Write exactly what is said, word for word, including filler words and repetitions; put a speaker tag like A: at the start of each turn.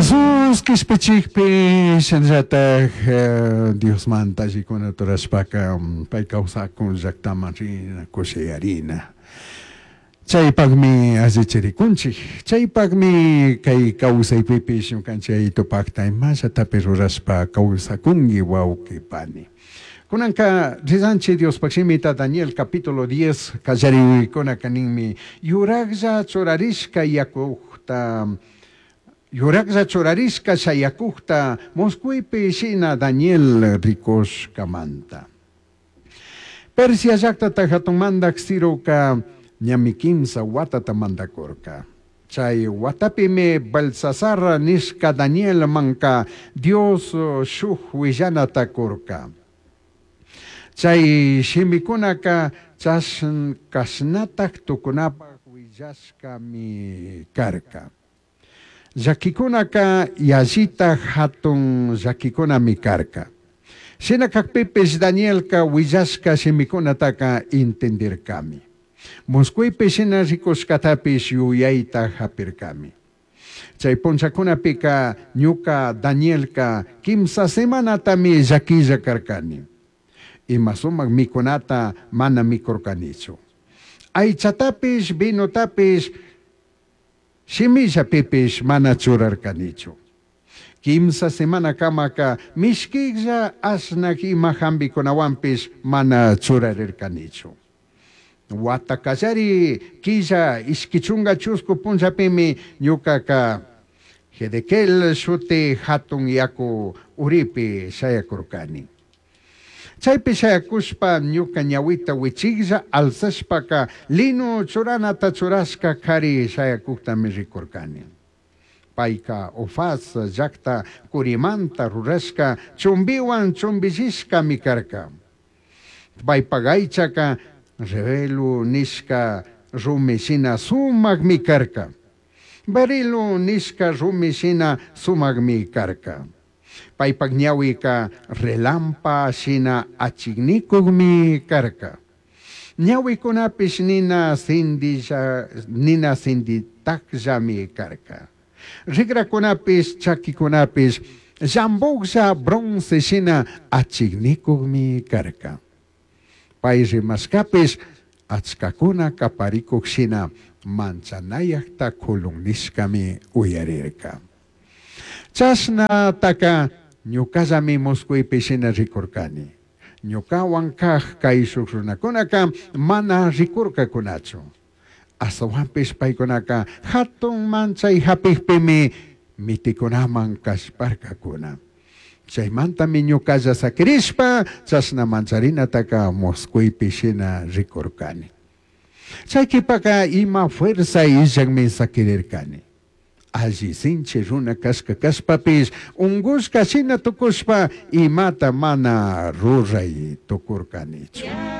A: Jesús kispechikpi shenjatag Dios manta jikuna toraspaka pay kausakun llaqtamanrina kushiarina. Chaypakmi allichirikunchik, chaypakmi kay kawsaypipish ñukanchik aytupakta imallatapi ruraspa kawsakunki wawqipani. Kunanka rizanchik Diospakshimita Daniel capítulo diez kallariwikuna kaninmi yuraqlla churarishka yakuqta Yurakza churarishka shayakukta Moskuypi shina Daniel rikushkamanta. Persia llaktata hatunmanta ksiruka ñami kimsa watata mandakurka. Chay watapimi Belsasar nishka Daniel manka Dios shuk willanata kurka. Chay shimikunaka chasn kasnatak tukunapak willashkami karka. Llakikunaka yallita hatun llakikunami karka. Shina kakpipis Danielka willashka shimikunataka entenderkami. Moskuypi shina rikushkatapis yuyayta hapirkami. Chay punchakunapika ñuka Danielka kimsa semanatami llakilla karkani. Ima sumak mikunata mana mikurkanichu. Aychatapis vinotapis Shimisha pipish mana churarkanichu. Kimsa semana kamaka mishkigja asnak ima hambikunawanpish mana churarirkanichu. Watakallari killa iskichunga chusku punchapimi ñukaka Hedekel shuti hatun yaku uripi shayakurkani. Chaypi shayakushpa ñuka ñawita wichiglla alzashpaka linu churanata churashka kari shayakuktami rikurkani. Payka ofaz llakta kurimanta rurashka chumbiwan chumbishishka mikarka. Paypagaychaka revelu nishka rumishina sumak mikarka. Barilu nishka rumishina sumak mikarka. Paypak ñawika relampa shina achignikugmi karka. Ñawikunapish nina sindija nina sinditakjami karka. Rigrakunapish chakikunapish jambugja bronce shina achignikugmi karka. Payri maskapish achkakuna kaparikuk shina manchanayakta kulungnishkami uyarirka. Chasna taka ñukallami Moskuypi shina rikurkani. Ñukawan kaq kay shukrunakunaka mana rikurkakunachu. Asawanpish paykunaka hatun manchay hapikpimi mitikunaman kashparkakuna. Chaymantami ñukalla sakirishpa chasna mancharinataka Moskuypi shina rikurkani. Chaykipaka ima fuerza illanmi sakirirkani. Alli sinchi runa kashka kashpapis ungushka shina tukushpa imata mana ruray tukurkanichu.